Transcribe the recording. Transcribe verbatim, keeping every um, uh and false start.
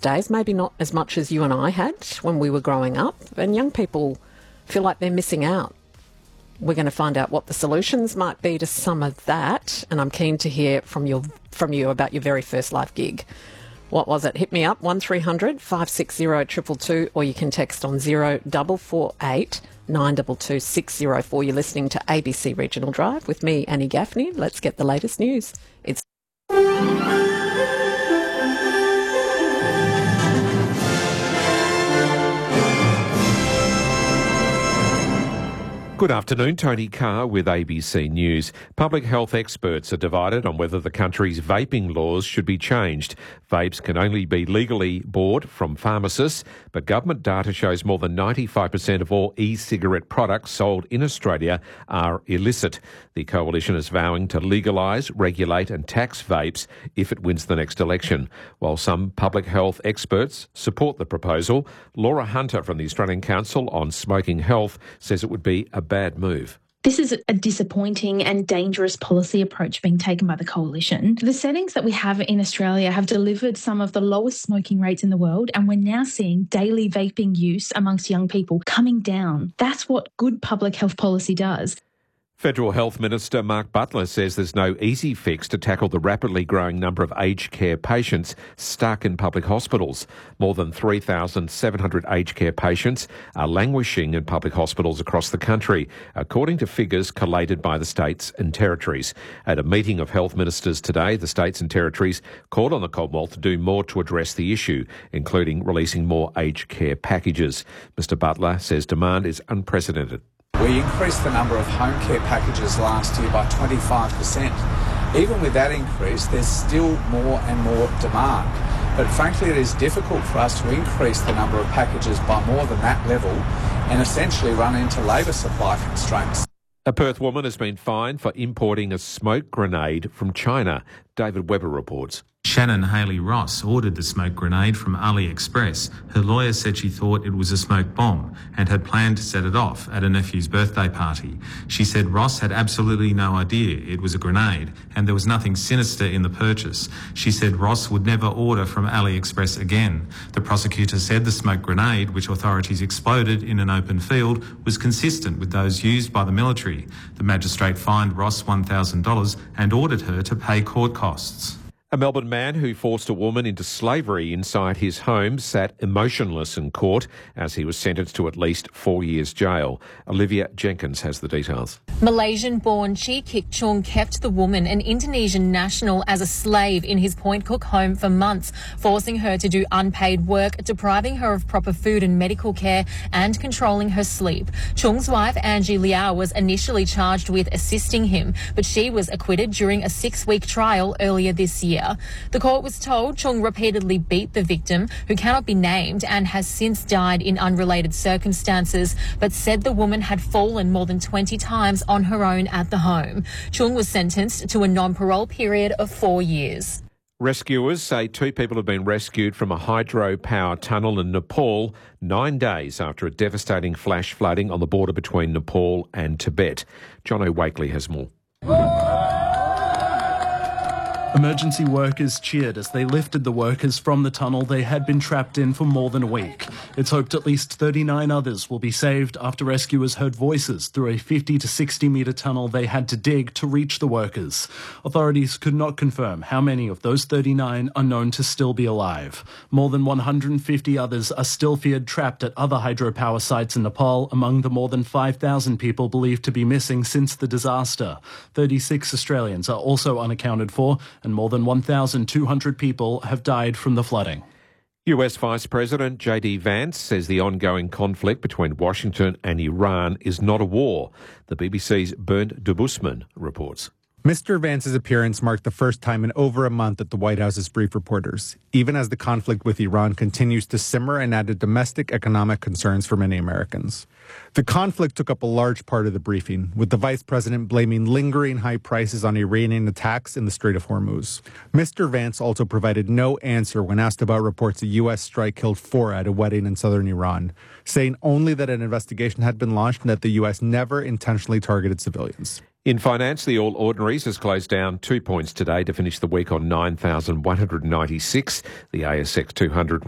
days, maybe not as much as you and I had when we were growing up, and young people feel like they're missing out. We're going to find out what the solutions might be to some of that, and I'm keen to hear from your from you about your very first live gig. What was it? Hit me up, one three hundred five six zero two two two, or you can text on zero four four eight nine two two six zero four. You're listening to A B C Regional Drive with me, Annie Gaffney. Let's get the latest news. It's Good afternoon, Tony Carr with A B C News. Public health experts are divided on whether the country's vaping laws should be changed. Vapes can only be legally bought from pharmacists, but government data shows more than ninety-five percent of all e-cigarette products sold in Australia are illicit. The coalition is vowing to legalise, regulate and tax vapes if it wins the next election. While some public health experts support the proposal, Laura Hunter from the Australian Council on Smoking Health says it would be a bad move. This is a disappointing and dangerous policy approach being taken by the coalition. The settings that we have in Australia have delivered some of the lowest smoking rates in the world, and we're now seeing daily vaping use amongst young people coming down. That's what good public health policy does. Federal Health Minister Mark Butler says there's no easy fix to tackle the rapidly growing number of aged care patients stuck in public hospitals. More than three thousand seven hundred aged care patients are languishing in public hospitals across the country, according to figures collated by the states and territories. At a meeting of health ministers today, the states and territories called on the Commonwealth to do more to address the issue, including releasing more aged care packages. Mister Butler says demand is unprecedented. We increased the number of home care packages last year by twenty-five percent. Even with that increase, there's still more and more demand. But frankly, it is difficult for us to increase the number of packages by more than that level and essentially run into labour supply constraints. A Perth woman has been fined for importing a smoke grenade from China. David Webber reports. Shannon Haley Ross ordered the smoke grenade from AliExpress. Her lawyer said she thought it was a smoke bomb and had planned to set it off at a nephew's birthday party. She said Ross had absolutely no idea it was a grenade and there was nothing sinister in the purchase. She said Ross would never order from AliExpress again. The prosecutor said the smoke grenade, which authorities exploded in an open field, was consistent with those used by the military. The magistrate fined Ross one thousand dollars and ordered her to pay court costs. A Melbourne man who forced a woman into slavery inside his home sat emotionless in court as he was sentenced to at least four years jail. Olivia Jenkins has the details. Malaysian-born Chi Kik Chung kept the woman, an Indonesian national, as a slave in his Point Cook home for months, forcing her to do unpaid work, depriving her of proper food and medical care, and controlling her sleep. Chung's wife, Angie Liao, was initially charged with assisting him, but she was acquitted during a six-week trial earlier this year. The court was told Chung repeatedly beat the victim, who cannot be named and has since died in unrelated circumstances, but said the woman had fallen more than twenty times on her own at the home. Chung was sentenced to a non-parole period of four years. Rescuers say two people have been rescued from a hydropower tunnel in Nepal nine days after a devastating flash flooding on the border between Nepal and Tibet. Jono Wakely has more. Emergency workers cheered as they lifted the workers from the tunnel they had been trapped in for more than a week. It's hoped at least thirty-nine others will be saved after rescuers heard voices through a fifty to sixty metre tunnel they had to dig to reach the workers. Authorities could not confirm how many of those thirty-nine are known to still be alive. More than one hundred fifty others are still feared trapped at other hydropower sites in Nepal, among the more than five thousand people believed to be missing since the disaster. thirty-six Australians are also unaccounted for, and more than one thousand two hundred people have died from the flooding. U S Vice President J D Vance says the ongoing conflict between Washington and Iran is not a war. The B B C's Bernd Debusman reports. Mister Vance's appearance marked the first time in over a month that the White House has briefed reporters, even as the conflict with Iran continues to simmer and added domestic economic concerns for many Americans. The conflict took up a large part of the briefing, with the vice president blaming lingering high prices on Iranian attacks in the Strait of Hormuz. Mister Vance also provided no answer when asked about reports a U S strike killed four at a wedding in southern Iran, saying only that an investigation had been launched and that the U S never intentionally targeted civilians. In finance, the All Ordinaries has closed down two points today to finish the week on nine thousand one hundred ninety-six. The A S X two hundred